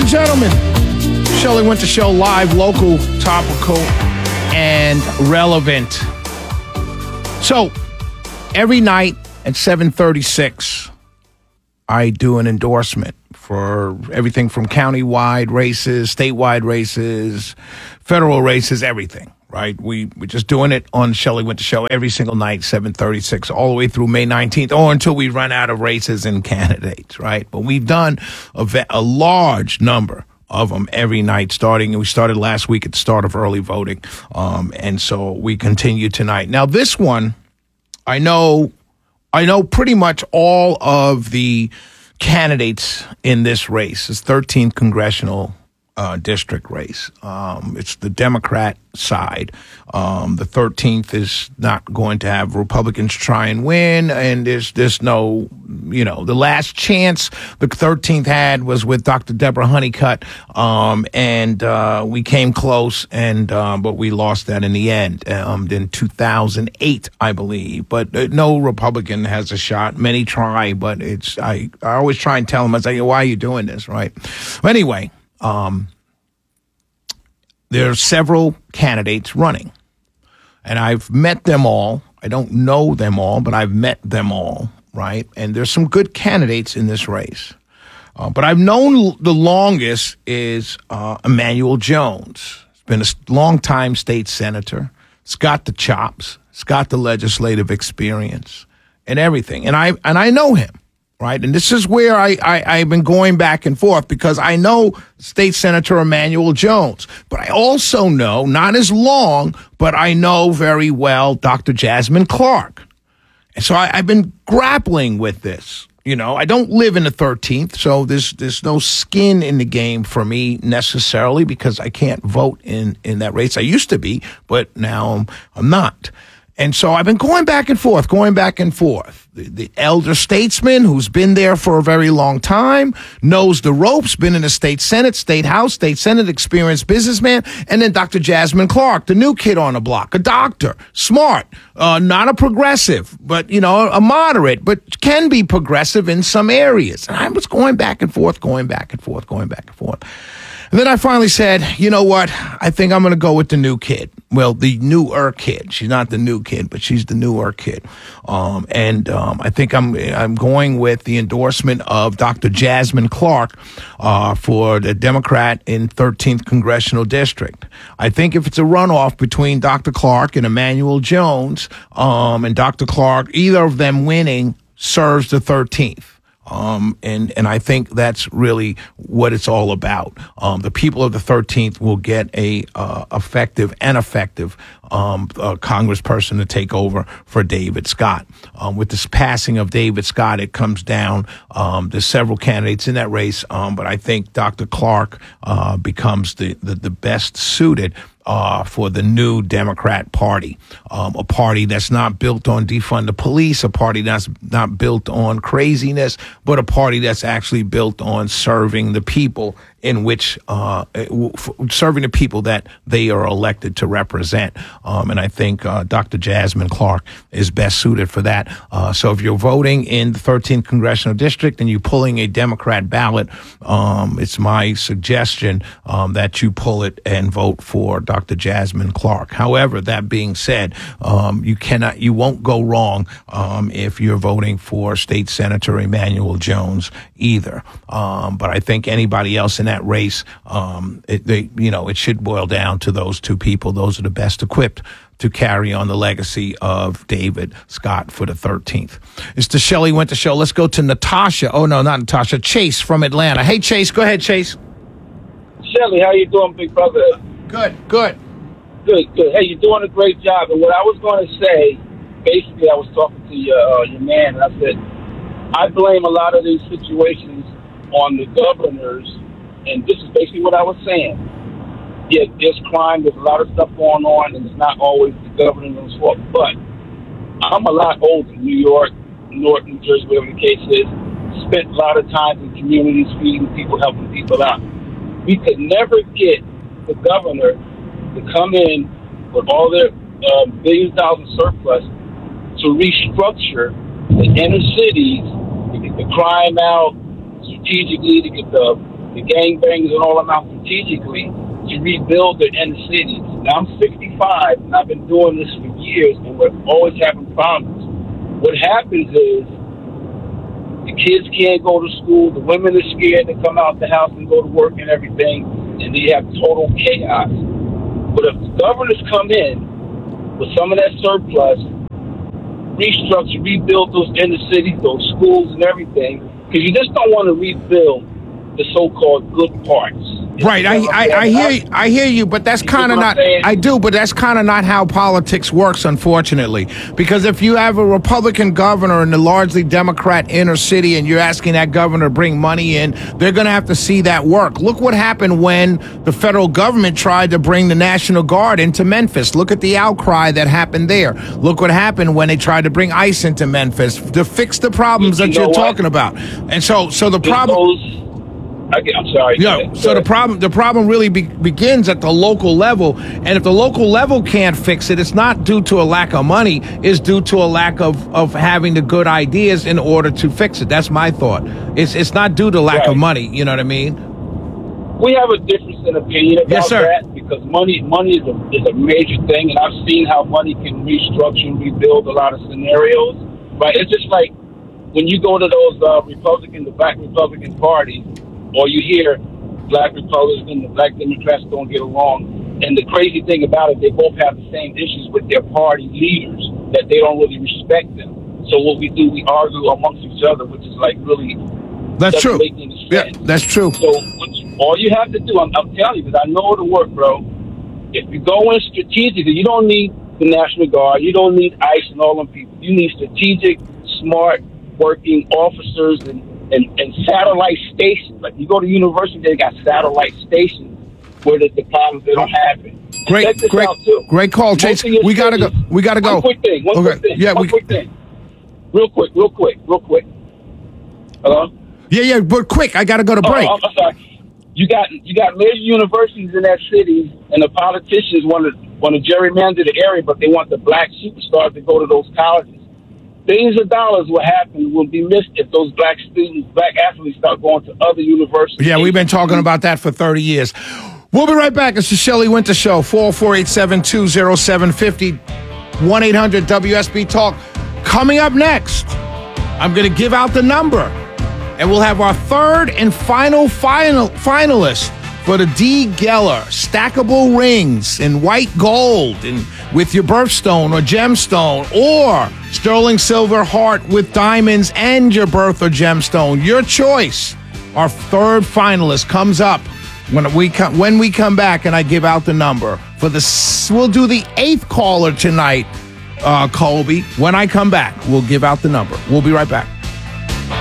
gentlemen, Shelley Winter Show, live, local, topical, and relevant. So, every night at 7:36, I do an endorsement for everything from county-wide races, statewide races, federal races, everything, right? We're just doing it on Shelley Winter Show every single night, 7:36, all the way through May 19th, or until we run out of races and candidates, right? But we've done a large number of them every night starting, and we started last week at the start of early voting, and so we continue tonight. Now, this one, I know pretty much all of the candidates in this race. It's 13th congressional district race. It's the Democrat side. The 13th is not going to have Republicans try and win, and there's no, the last chance the 13th had was with Dr. Deborah Honeycutt, and we came close, but we lost that in the end in 2008, I believe. But no Republican has a shot. Many try, but I always try and tell them, I say, why are you doing this, right? But anyway, there are several candidates running, and I've met them all. I don't know them all, but I've met them all, right? And there's some good candidates in this race. But I've known the longest is Emmanuel Jones. He's been a long-time state senator. He's got the chops. He's got the legislative experience and everything. And I know him. Right. And this is where I've been going back and forth, because I know State Senator Emmanuel Jones, but I also know, not as long, but I know very well Dr. Jasmine Clark. And so I've been grappling with this. I don't live in the 13th, so there's no skin in the game for me necessarily, because I can't vote in that race. I used to be, but now I'm not. And so I've been going back and forth. The elder statesman who's been there for a very long time, knows the ropes, been in the state Senate, state House, state Senate, experienced businessman. And then Dr. Jasmine Clark, the new kid on the block, a doctor, smart, not a progressive, but, a moderate, but can be progressive in some areas. And I was going back and forth. And then I finally said, you know what? I think I'm going to go with the new kid. Well, the newer kid. She's not the new kid, but she's the newer kid. I think I'm going with the endorsement of Dr. Jasmine Clark for the Democrat in 13th Congressional District. I think if it's a runoff between Dr. Clark and Emmanuel Jones, and Dr. Clark, either of them winning serves the 13th. And I think that's really what it's all about. The people of the 13th will get a effective congressperson to take over for David Scott. With this passing of David Scott, it comes down. There's several candidates in that race, but I think Dr. Clark becomes the best suited for the new Democrat Party, a party that's not built on defund the police, a party that's not built on craziness, but a party that's actually built on serving the people serving the people that they are elected to represent. And I think Dr. Jasmine Clark is best suited for that. So if you're voting in the 13th Congressional District and you're pulling a Democrat ballot, it's my suggestion that you pull it and vote for Dr. Jasmine Clark. However, that being said, you won't go wrong if you're voting for State Senator Emmanuel Jones either. But I think anybody else in that race, it should boil down to those two people. Those are the best equipped to carry on the legacy of David Scott for the 13th. It's the Shelley Winter Show. Let's go to Natasha. Oh, no, not Natasha. Chase from Atlanta. Hey, Chase. Go ahead, Chase. Shelley, how you doing, big brother? Good. Good. Hey, you're doing a great job. And what I was going to say, basically, I was talking to your man, and I said, I blame a lot of these situations on the governors, and this is basically what I was saying. Yeah, there's crime, there's a lot of stuff going on, and it's not always the governor's fault. But I'm a lot older. New York, North New Jersey, whatever the case is, spent a lot of time in communities, feeding people, helping people out. We could never get the governor to come in with all their billions of dollars in surplus to restructure the inner cities, to get the crime out strategically, to get the the gangbangers and all them out strategically to rebuild the inner cities. Now, I'm 65, and I've been doing this for years, and we're always having problems. What happens is the kids can't go to school, the women are scared to come out the house and go to work and everything, and they have total chaos. But if the governors come in with some of that surplus, restructure, rebuild those inner cities, those schools and everything, because you just don't want to rebuild the so-called good parts. Right, I hear you, but that's kind of not. I do, but that's kind of not how politics works, unfortunately. Because if you have a Republican governor in the largely Democrat inner city, and you're asking that governor to bring money in, they're going to have to see that work. Look what happened when the federal government tried to bring the National Guard into Memphis. Look at the outcry that happened there. Look what happened when they tried to bring ICE into Memphis to fix the problems that you're talking about. And so the problem. I'm sorry. Yeah. So the problem really begins at the local level, and if the local level can't fix it, it's not due to a lack of money. It's due to a lack of having the good ideas in order to fix it. That's my thought. It's not due to lack of money. You know what I mean? We have a difference in opinion about that because money is a major thing, and I've seen how money can restructure and rebuild a lot of scenarios. Right? It's just like when you go to those the Black Republican parties. Or you hear Black Republicans and the Black Democrats don't get along. And the crazy thing about it, they both have the same issues with their party leaders, that they don't really respect them. So what we do, we argue amongst each other, which is like really... That's true. Yeah, that's true. So all you have to do, I'm telling you, because I know it'll work, bro. If you go in strategically, you don't need the National Guard, you don't need ICE and all them people. You need strategic, smart, working officers and satellite stations. Like you go to university, they got satellite stations where the problems they don't happen. Great call, Chase. We gotta go. One quick thing. Quick thing. Real quick. Hello. Yeah, but quick. I gotta go to break. I'm sorry. You got major universities in that city, and the politicians want to gerrymander the area, but they want the black superstars to go to those colleges. Billions of dollars will be missed if those black athletes start going to other universities. Yeah, we've been talking about that for 30 years. We'll be right back. It's the Shelley Winter Show, 448-720-0750, 1-800-WSB Talk. Coming up next, I'm going to give out the number, and we'll have our third and final finalist for the D. Geller stackable rings in white gold and with your birthstone or gemstone, or sterling silver heart with diamonds and your birth or gemstone. Your choice. Our third finalist comes up when we come back, and I give out the number for we'll do the 8th caller tonight, Colby. When I come back, we'll give out the number. We'll be right back.